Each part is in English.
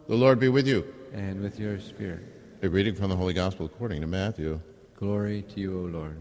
The Lord be with you. And with your spirit. A reading from the Holy Gospel according to Matthew. Glory to you, O Lord.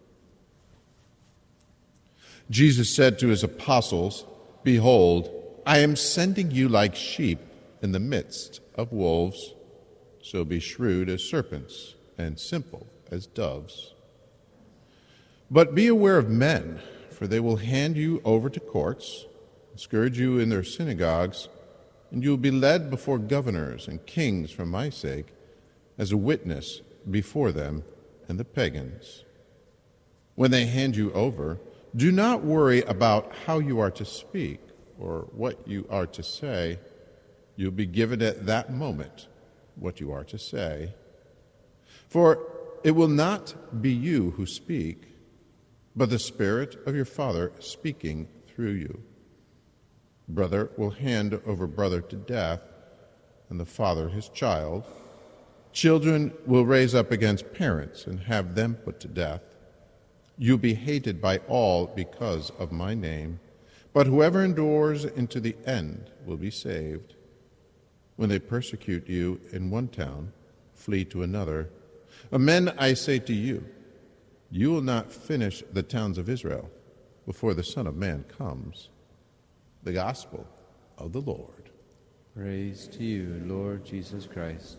Jesus said to his apostles, "Behold, I am sending you like sheep in the midst of wolves. So be shrewd as serpents and simple as doves. But be aware of men, for they will hand you over to courts, scourge you in their synagogues, and you will be led before governors and kings for my sake, as a witness before them and the pagans. When they hand you over, do not worry about how you are to speak or what you are to say. You'll be given at that moment what you are to say. For it will not be you who speak, but the Spirit of your Father speaking through you. Brother will hand over brother to death, and the father his child. Children will raise up against parents and have them put to death. You'll be hated by all because of my name, but whoever endures into the end will be saved. When they persecute you in one town, flee to another. Amen, I say to you, you will not finish the towns of Israel before the Son of Man comes." The Gospel of the Lord. Praise to you, Lord Jesus Christ.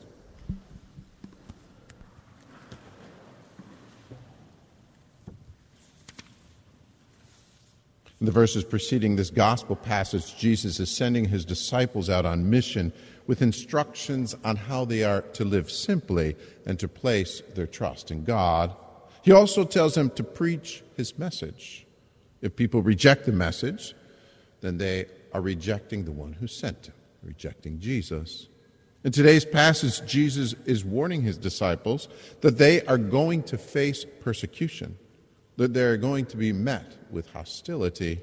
In the verses preceding this gospel passage, Jesus is sending his disciples out on mission with instructions on how they are to live simply and to place their trust in God. He also tells them to preach his message. If people reject the message, then they are rejecting the one who sent him, rejecting Jesus. In today's passage, Jesus is warning his disciples that they are going to face persecution, that they're going to be met with hostility.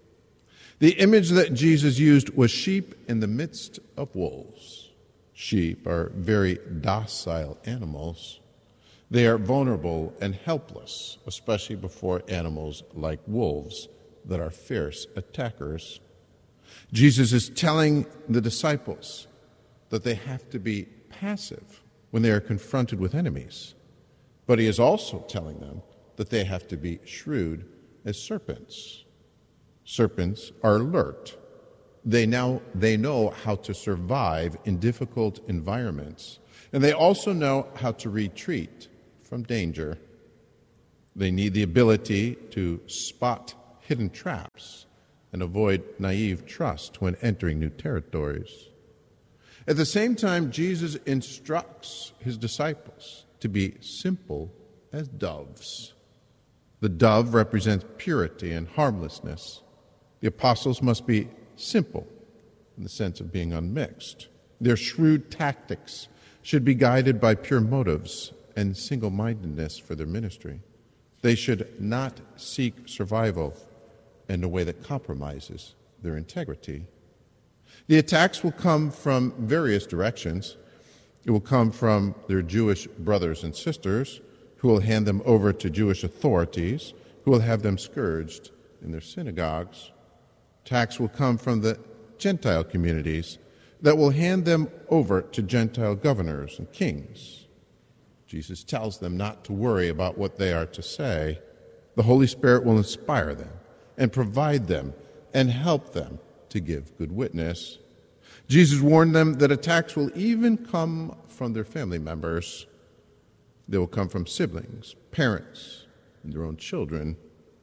The image that Jesus used was sheep in the midst of wolves. Sheep are very docile animals. They are vulnerable and helpless, especially before animals like wolves that are fierce attackers. Jesus is telling the disciples that they have to be passive when they are confronted with enemies. But he is also telling them that they have to be shrewd as serpents. Serpents are alert. They know how to survive in difficult environments. And they also know how to retreat from danger. They need the ability to spot hidden traps and avoid naive trust when entering new territories. At the same time, Jesus instructs his disciples to be simple as doves. The dove represents purity and harmlessness. The apostles must be simple in the sense of being unmixed. Their shrewd tactics should be guided by pure motives and single-mindedness for their ministry. They should not seek survival in a way that compromises their integrity. The attacks will come from various directions. It will come from their Jewish brothers and sisters, who will hand them over to Jewish authorities, who will have them scourged in their synagogues. Attacks will come from the Gentile communities that will hand them over to Gentile governors and kings. Jesus tells them not to worry about what they are to say. The Holy Spirit will inspire them and provide them and help them to give good witness. Jesus warned them that attacks will even come from their family members. They will come from siblings, parents, and their own children.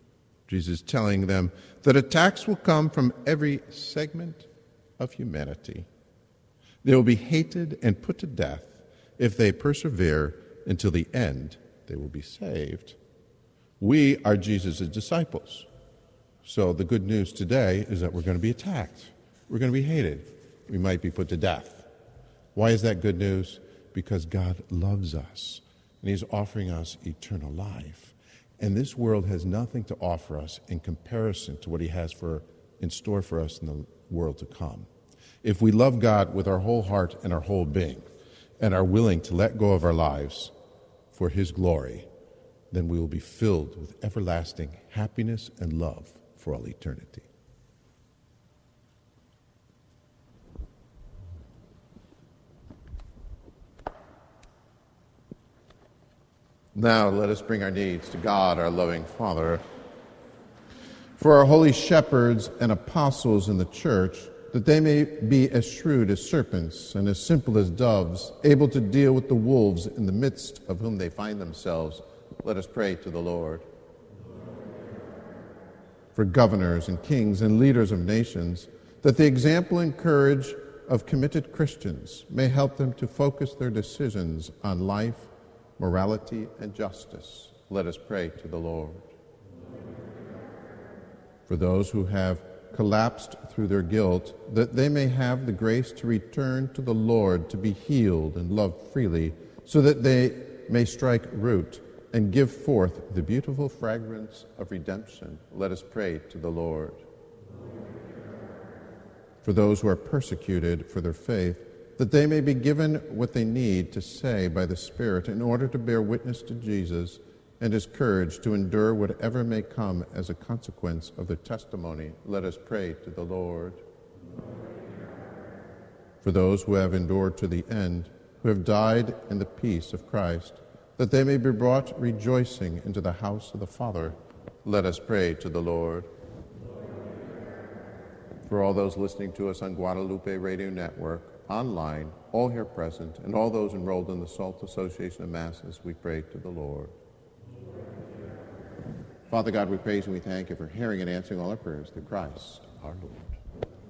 Jesus is telling them that attacks will come from every segment of humanity. They will be hated and put to death. If they persevere until the end, they will be saved. We are Jesus' disciples. So the good news today is that we're going to be attacked. We're going to be hated. We might be put to death. Why is that good news? Because God loves us, and he's offering us eternal life. And this world has nothing to offer us in comparison to what he has in store for us in the world to come. If we love God with our whole heart and our whole being, and are willing to let go of our lives for his glory, then we will be filled with everlasting happiness and love for all eternity. Now let us bring our needs to God, our loving Father. For our holy shepherds and apostles in the church, that they may be as shrewd as serpents and as simple as doves, able to deal with the wolves in the midst of whom they find themselves, let us pray to the Lord. For governors and kings and leaders of nations, that the example and courage of committed Christians may help them to focus their decisions on life, morality, and justice, let us pray to the Lord. For those who have collapsed through their guilt, that they may have the grace to return to the Lord, to be healed and loved freely, so that they may strike root and give forth the beautiful fragrance of redemption. Let us pray to the Lord. For those who are persecuted for their faith, that they may be given what they need to say by the Spirit in order to bear witness to Jesus, and his courage to endure whatever may come as a consequence of their testimony. Let us pray to the Lord. For those who have endured to the end, who have died in the peace of Christ, that they may be brought rejoicing into the house of the Father, let us pray to the Lord. For all those listening to us on Guadalupe Radio Network, online, all here present, and all those enrolled in the SALT Association of Masses, we pray to the Lord. Father God, we praise and we thank you for hearing and answering all our prayers through Christ our Lord.